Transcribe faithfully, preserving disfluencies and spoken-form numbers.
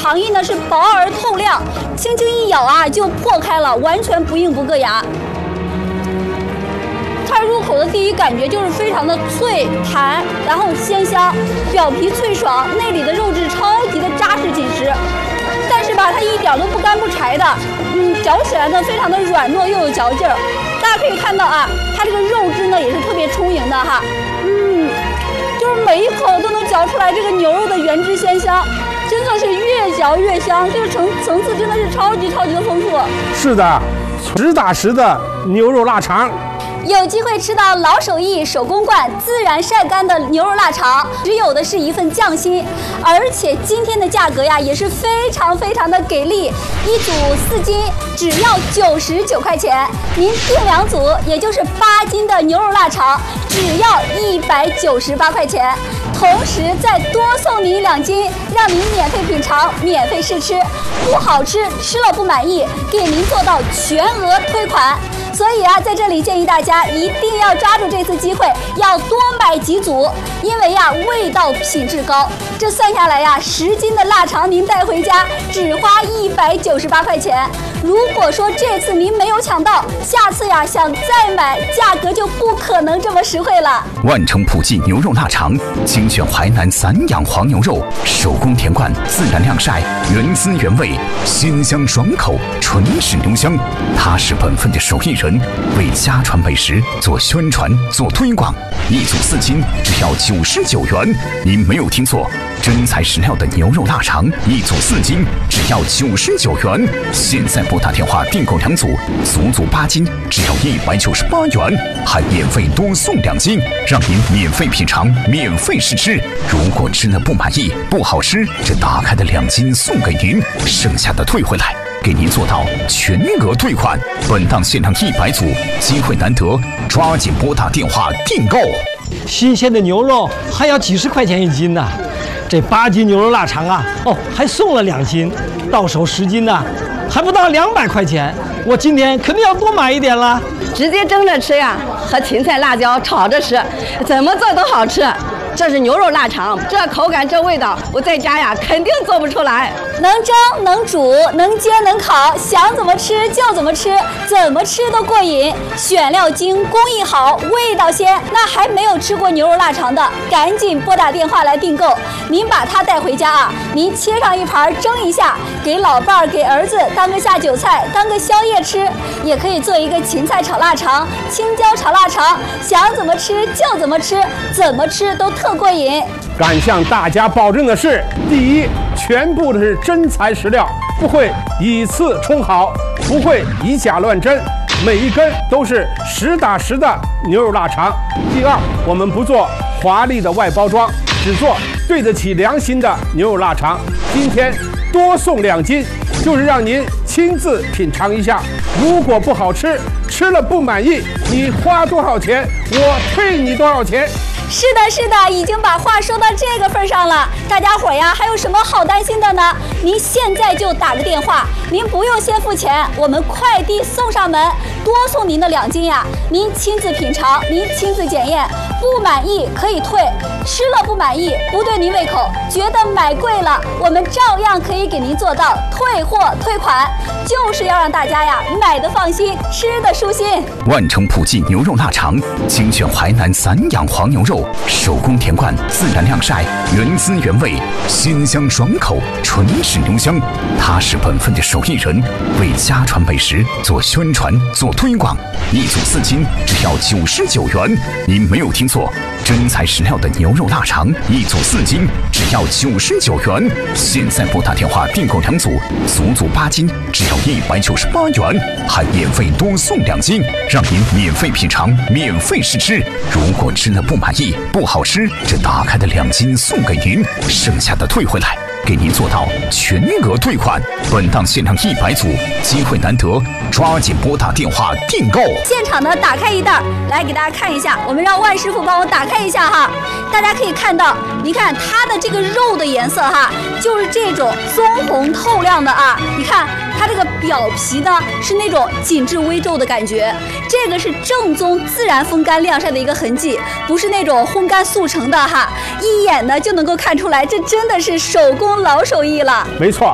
肠衣呢是薄而透亮，轻轻一咬啊就破开了，完全不硬不硌牙。它入口的第一感觉就是非常的脆弹，然后鲜香，表皮脆爽，内里的肉质超级的扎实紧实。但是吧，它一点都不干不柴的，嗯，嚼起来呢非常的软糯又有嚼劲儿。大家可以看到啊，它这个肉质呢也是特别充盈的哈，嗯，就是每一口都能嚼出来这个牛肉的原汁鲜香，真的是越嚼越香，这个层层次真的是超级超级的丰富。 是的，实打实的牛肉腊肠。 有机会吃到老手艺手工灌自然晒干的牛肉腊肠，只有的是一份匠心，而且今天的价格呀也是非常非常的给力，一组四斤只要九十九块钱，您订两组也就是八斤的牛肉腊肠只要一百九十八块钱，同时再多送您两斤，让您免费品尝免费试吃，不好吃吃了不满意给您做到全额退款。所以啊，在这里建议大家一定要抓住这次机会，要多买几组，因为呀，味道品质高。这算下来呀，十斤的腊肠您带回家只花一百九十八块钱。如果说这次您没有抢到，下次呀想再买，价格就不可能这么实惠了。 万城普济牛肉腊肠，精选淮南散养黄牛肉，手工填灌，自然晾晒，原汁原味，鲜香爽口，纯是牛香。他是本分的手艺人，为家传美食做宣传做推广，一组四斤只要九十九元。您没有听错，真材实料的牛肉腊肠，一组四斤只要九十九元。现在拨打电话订购两组，足足八斤只要一百九十八元，还免费多送两斤，让您免费品尝免费试吃。如果吃了不满意不好吃，这打开的两斤送给您，剩下的退回来，给您做到全额退款。本档限量一百组，机会难得，抓紧拨打电话订购。 新鲜的牛肉还要几十块钱一斤呢，这八斤牛肉腊肠啊，哦，还送了两斤，到手十斤呢，还不到两百块钱。我今天肯定要多买一点了。 直接蒸着吃呀，和芹菜辣椒炒着吃，怎么做都好吃。这是牛肉腊肠，这口感这味道，我在家呀肯定做不出来。 能蒸能煮能煎能烤，想怎么吃就怎么吃，怎么吃都过瘾。选料精，工艺好，味道鲜。那还没有吃过牛肉腊肠的，赶紧拨打电话来订购。您把它带回家啊，您切上一盘蒸一下，给老伴儿给儿子当个下酒菜，当个宵夜吃，也可以做一个芹菜炒腊肠、青椒炒腊肠，想怎么吃就怎么吃，怎么吃都特过瘾。 敢向大家保证的是，第一，全部的是真材实料，不会以次充好，不会以假乱真，每一根都是实打实的牛肉腊肠。第二，我们不做华丽的外包装，只做对得起良心的牛肉腊肠。今天多送两斤，就是让您亲自品尝一下。如果不好吃，吃了不满意，你花多少钱，我退你多少钱。 是的，是的，已经把话说到这个份上了。大家伙呀，还有什么好担心的呢？您现在就打个电话，您不用先付钱，我们快递送上门，多送您的两斤呀。您亲自品尝，您亲自检验，不满意可以退，吃了不满意不对您胃口，觉得买贵了，我们照样可以给您做到退货退款，就是要让大家呀买的放心，吃的舒心。 万城普济牛肉腊肠，精选淮南散养黄牛肉，手工填灌，自然晾晒，原汁原味，鲜香爽口，纯是牛香。他是本分的手艺人，为家传美食做宣传做推广，一组四斤只要九十九元。您没有听错，真材实料的牛肉腊肠，一组四斤只要九十九元。现在拨打电话订购两组，足足八斤只要一百九十八元，还免费多送两斤，让您免费品尝免费试吃。如果吃了不满意不好吃，这打开的两斤送给您，剩下的退回来，给您做到全额退款。本档限量一百组，机会难得，抓紧拨打电话订购。 现场呢，打开一袋来给大家看一下，我们让万师傅帮我打开一下哈。大家可以看到，你看它的这个肉的颜色哈，就是这种棕红透亮的啊。你看它这个表皮呢是那种紧致微皱的感觉，这个是正宗自然风干晾晒的一个痕迹，不是那种烘干速成的哈。一眼呢就能够看出来，这真的是手工老手艺了。 没错。